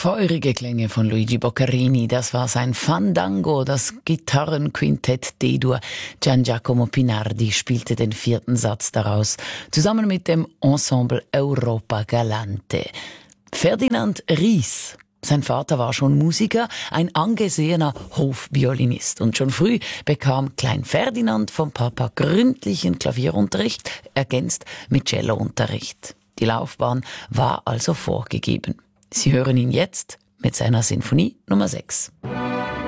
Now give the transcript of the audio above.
Feurige Klänge von Luigi Boccherini, das war sein Fandango, das Gitarrenquintett D-Dur. Gian Giacomo Pinardi spielte den vierten Satz daraus, zusammen mit dem Ensemble Europa Galante. Ferdinand Ries. Sein Vater war schon Musiker, ein angesehener Hofviolinist. Und schon früh bekam Klein Ferdinand vom Papa gründlichen Klavierunterricht, ergänzt mit Cellounterricht. Die Laufbahn war also vorgegeben. Sie hören ihn jetzt mit seiner Sinfonie Nummer 6.